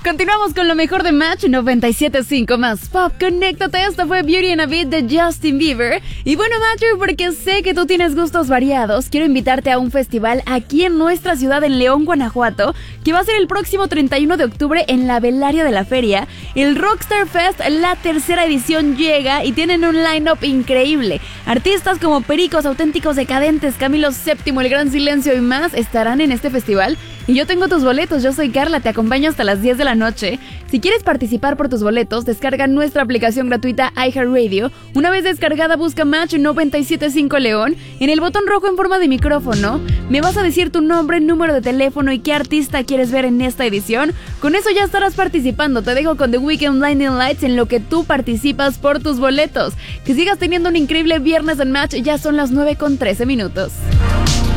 Continuamos con lo mejor de Match 97.5 más Pop. Conéctate, esta fue Beauty and a Beat de Justin Bieber. Y bueno, Matthew, porque sé que tú tienes gustos variados, quiero invitarte a un festival aquí en nuestra ciudad, en León, Guanajuato, que va a ser el próximo 31 de octubre en la Velaria de la Feria. El Rockstar Fest, la tercera edición llega y tienen un line-up increíble. Artistas como Pericos, Auténticos Decadentes, Camilo VII, El Gran Silencio y más estarán en este festival. Y yo tengo tus boletos, yo soy Carla, te acompaño hasta las 10 de la noche. Si quieres participar por tus boletos, descarga nuestra aplicación gratuita iHeartRadio. Una vez descargada, busca Match 97.5 León. En el botón rojo en forma de micrófono, me vas a decir tu nombre, número de teléfono y qué artista quieres ver en esta edición. Con eso ya estarás participando. Te dejo con The Weeknd Blinding Lights en lo que tú participas por tus boletos. Que sigas teniendo un increíble viernes en Match, ya son las 9:13 minutos.